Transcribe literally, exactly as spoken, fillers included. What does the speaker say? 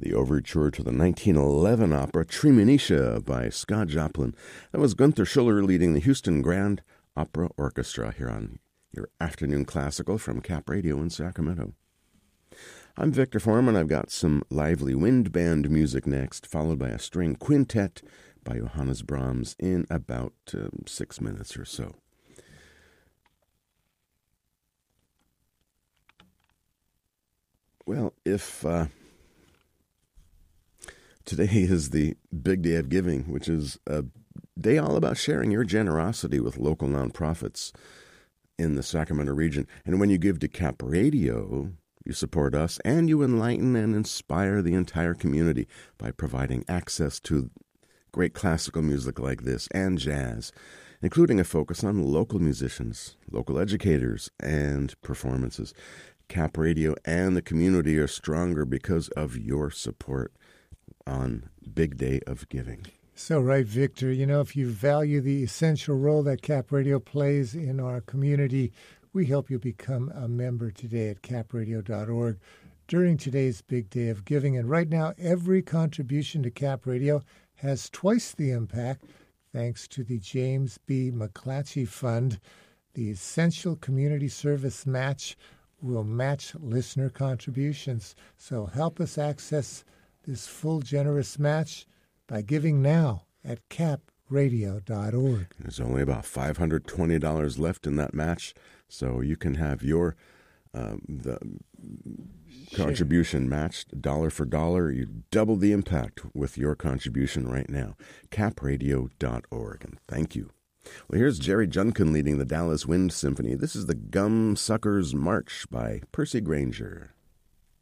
the overture to the nineteen eleven opera Treemonisha by Scott Joplin. That was Gunther Schuller leading the Houston Grand Opera Orchestra here on your afternoon classical from Cap Radio in Sacramento. I'm Victor Foreman. I've got some lively wind band music next, followed by a string quintet by Johannes Brahms in about um, six minutes or so. Well, if uh, today is the big day of giving, which is a day all about sharing your generosity with local nonprofits in the Sacramento region. And when you give to Cap Radio, you support us and you enlighten and inspire the entire community by providing access to great classical music like this and jazz, including a focus on local musicians, local educators, and performances. Cap Radio and the community are stronger because of your support on Big Day of Giving. So right, Victor. You know, if you value the essential role that Cap Radio plays in our community, we help you become a member today at cap radio dot org during today's Big Day of Giving. And right now, every contribution to Cap Radio has twice the impact thanks to the James B. McClatchy Fund. The Essential Community Service Match will match listener contributions. So help us access this full generous match by giving now at cap radio dot org. There's only about five hundred twenty dollars left in that match, so you can have your um, the contribution matched dollar for dollar. You double the impact with your contribution right now. cap radio dot org, and thank you. Well, here's Jerry Junkin leading the Dallas Wind Symphony. This is the Gum Suckers March by Percy Granger.